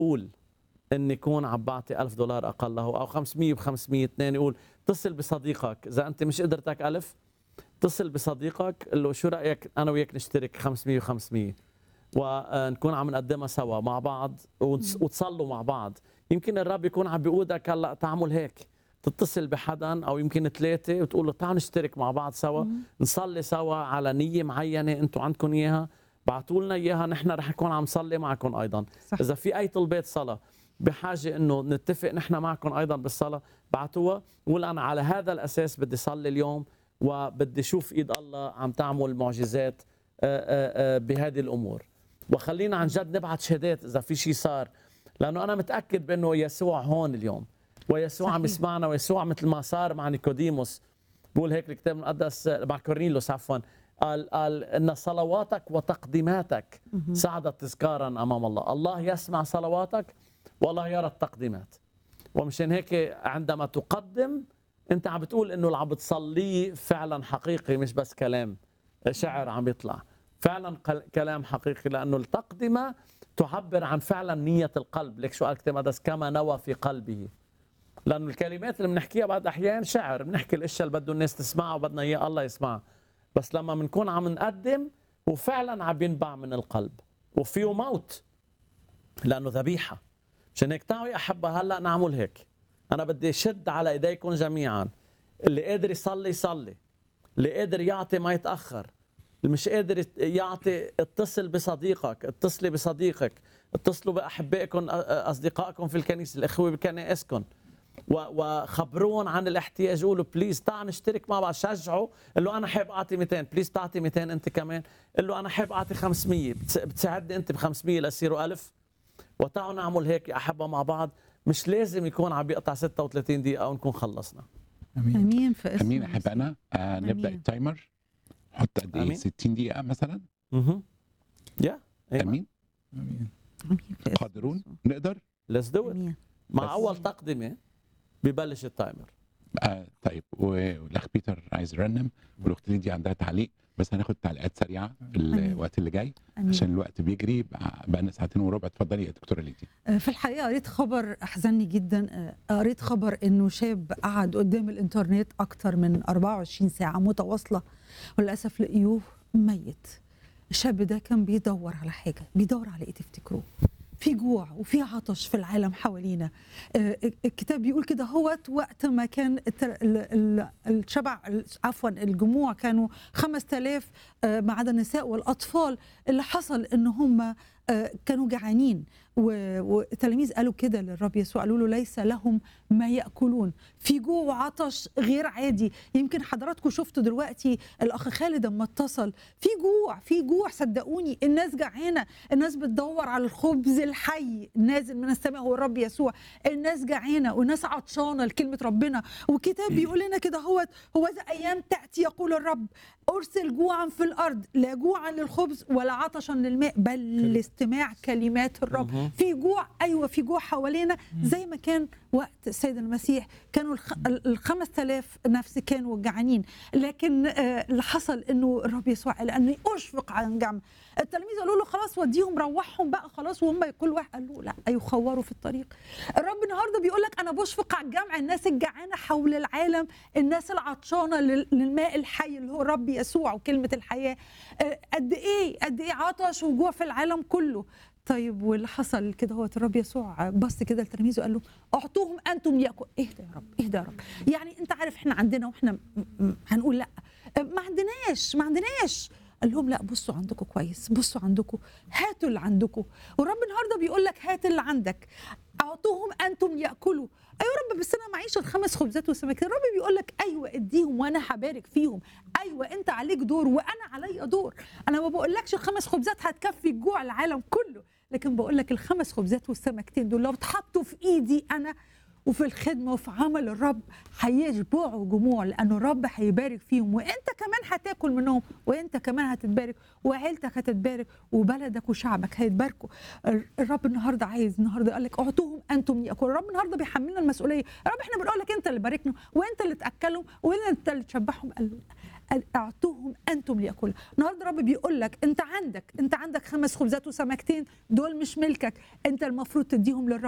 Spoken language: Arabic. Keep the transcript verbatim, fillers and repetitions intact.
قول إن يكون عم بعطي ألف دولار أقله أو خمسمية بخمسمية. اثنين يقول اتصل بصديقك، إذا أنت مش قدرتك ألف اتصل بصديقك قل له شو رأيك أنا وياك نشترك خمسمية وخمسمية ونكون عم نقدمها سوا مع بعض وتصلوا مع بعض. يمكن الرب يكون عم بيقودك هلا تعمل هيك، تتصل بحدا او يمكن ثلاثه وتقول له تعالوا نشترك مع بعض سوا، نصلي سوا على نيه معينه انتم عندكم اياها، بعثوا لنا اياها، نحن رح نكون عم نصلي معكم ايضا. صح. اذا في اي طلبات صلاه بحاجه انه نتفق نحن معكم ايضا بالصلاه بعتوها، وقول انا على هذا الاساس بدي صلي اليوم وبدي اشوف ايد الله عم تعمل معجزات بهذه الامور. وخلينا عن جد نبعث شهادات اذا في شيء صار، لانه انا متاكد بانه يسوع هون اليوم، ويسوع صحيح. عم يسمعنا، ويسوع مثل ما صار مع نيكوديموس، بقول هيك الكتاب المقدس مع كورنيلوس عفوا، قال قال ان صلواتك وتقديماتك صعدت تذكارا امام الله. الله يسمع صلواتك والله يرى التقديمات، ومشان هيك عندما تقدم انت عم بتقول انه اللي عم بتصليه فعلا حقيقي، مش بس كلام شعر عم بيطلع، فعلا كلام حقيقي، لانه التقدمه تعبر عن فعلا نيه القلب. ليك شو قال الكتاب المقدس؟ كما نوى في قلبه. لانه الكلمات اللي بنحكيها بعض الاحيان شعر، بنحكي الاشياء اللي بده الناس تسمعها وبدنا اياه الله يسمعها، بس لما بنكون عم نقدم وفعلا عم ينبع من القلب وفيه موت، لانه ذبيحه. عشان هيك تعالوا يا احبه هلا نعمل هيك. انا بدي شد على ايديكم جميعا، اللي قادر يصلي يصلي، اللي قادر يعطي ما يتاخر، اللي مش قادر يعطي اتصل بصديقك، اتصلي بصديقك، اتصلوا باحبائكم اصدقائكم في الكنيسه، الاخوه بكنائسكم، وخبروهم عن الاحتياج. قولوا بليز تعال نشترك مع بعض، شجعوا، قل له انا حابب اعطي مئتين، بليز تعطي مئتين انت كمان، قل له انا حابب اعطي خمسمية، بتساعدني انت ب خمسمية ليصيروا ألف. وتعالوا نعمل هيك يا احبه مع بعض، مش لازم يكون عم بيقطع ستة وثلاثين دقيقه ونكون خلصنا. امين امين في اسم امين. احب انا آه نبدا التايمر، نحط قد ايه؟ ستين دقيقه مثلا. اها يا امين امين قادرون نقدر. ليتس دو ات. مع اول تقدمه ببلش التايمر. آه طيب، والاخ بيتر عايز يرنم، والاخت ليديا عندها تعليق، بس هناخد تعليقات سريعه في الوقت اللي جاي أمين. عشان الوقت بيجري، بقى لنا ساعتين وربع. اتفضلي يا دكتوره ليديا. في الحقيقه قريت خبر احزنني جدا، قريت خبر انه شاب قعد قدام الانترنت اكتر من أربعة وعشرين ساعه متواصله، وللاسف لقيوه ميت. الشاب ده كان بيدور على حاجه، بيدور على ايه تفتكروا؟ في جوع وفي عطش في العالم حوالينا. الكتاب بيقول كده، هو وقت ما كان الشبع عفوا الجموع كانوا خمسة آلاف ما عدا النساء والأطفال، اللي حصل إن هم كانوا جعانين، والتلاميذ قالوا كده للرب يسوع، قالوا له ليس لهم ما يأكلون. في جوع وعطش غير عادي. يمكن حضراتكم شفتوا دلوقتي الأخ خالد لما اتصل، في جوع، في جوع صدقوني، الناس جعانة، الناس بتدور على الخبز الحي نازل من السماء هو الرب يسوع، الناس جعانة والناس عطشانة لكلمة ربنا. والكتاب بيقول لنا كده، هو هو ذا أيام تأتي يقول الرب أرسل جوعا في الأرض، لا جوعا للخبز ولا عطشا للماء بل لاستماع كلمات الرب. في جوع، أيوة في جوع حوالينا، زي ما كان وقت السيد المسيح كانوا الخمس آلاف نفس كانوا جعانين، لكن اللي حصل إنه الرب يسوع قال أني أشفق عن جمع. التلاميذ قالوا له خلاص وديهم روحهم بقى خلاص، وهم كل واحد قال له لا يخوروا في الطريق. الرب النهارده بيقول لك أنا بشفق عن جمع الناس الجعانة حول العالم، الناس العطشانة للماء الحي اللي هو الرب يسوع وكلمة الحياة. قد إيه قد إيه عطش وجوع في العالم كله. طيب واللي حصل كده، هو الرب يسوع بص كده لتلاميذه وقال له اعطوهم انتم ياكل. اهدى يا رب، اهدى يا رب. يعني انت عارف احنا عندنا واحنا هنقول لا، ما عندناش ما عندناش قال لهم لا، بصوا عندكم كويس، بصوا عندكم، هاتوا اللي عندكم. والرب النهارده بيقول لك هات اللي عندك، اعطوهم انتم ياكلوا. ايوه يا رب، بس انا معيش الخمس خبزات وسمكتين. الرب بيقول لك ايوه اديهم وانا هبارك فيهم. ايوه انت عليك دور وانا عليا دور. انا ما بقولكش الخمس خبزات هتكفي جوع العالم كله، لكن بقول لك الخمس خبزات والسمكتين دول لو اتحطوا في ايدي انا وفي الخدمه وفي عمل الرب هيشبعوا جموع، لانه الرب هيبارك فيهم، وانت كمان هتاكل منهم، وانت كمان هتتبارك، وعيلتك هتتبارك، وبلدك وشعبك هيتباركوا. الرب النهارده عايز النهارده قال لك اعطوهم انتم ياكلوا. الرب النهارده بيحملنا المسؤوليه. يا رب احنا بنقول لك انت اللي باركنا، وانت اللي تاكلهم، وانت اللي تشبعهم. قال اعطوهم انتم ليأكلوا. النهارده الرب بيقول لك انت عندك انت عندك خمس خبزات وسمكتين، دول مش ملكك، انت المفروض تديهم للرب.